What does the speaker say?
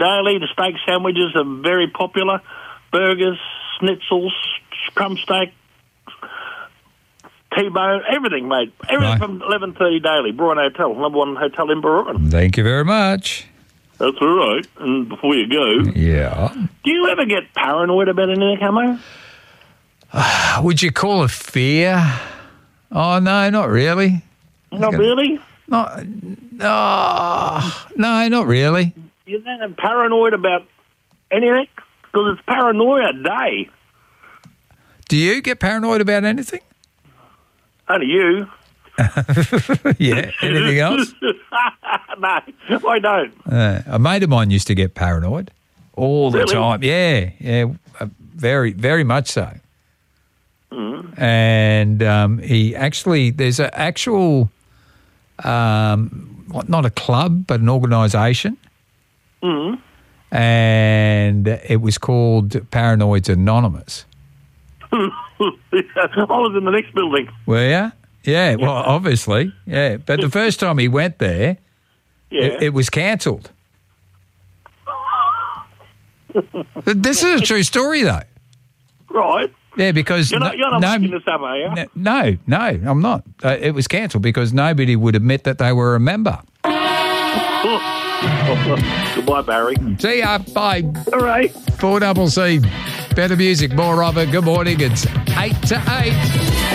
daily. The steak sandwiches are very popular. Burgers, schnitzels, crumb steak, T-bone, everything, mate. Everything from 11:30 daily. Brian Hotel, number one hotel in Baroogan. Thank you very much. That's all right. And before you go, Yeah. do you ever get paranoid about anything, Camo? Would you call it fear? Oh, no, not really. Not really? No, not really. You're not paranoid about anything? Because it's paranoia day. Do you get paranoid about anything? Only you. Yeah. Anything else? No, I don't. A mate of mine used to get paranoid all the Really? time. Yeah, very, very much so. Mm. And he actually, there's an actual, not a club, but an organisation. Mm. And it was called Paranoids Anonymous. I was in the next building. Were you? Yeah, well, obviously, yeah. But the first time he went there, Yeah. it was cancelled. This is a true story, though. Right. Yeah, because You're not making this up, are you? No, I'm not. It was cancelled because nobody would admit that they were a member. Goodbye, Barry. See ya. Bye. All right. 4CC. Better music, more of it. Good morning. It's 8 to 8.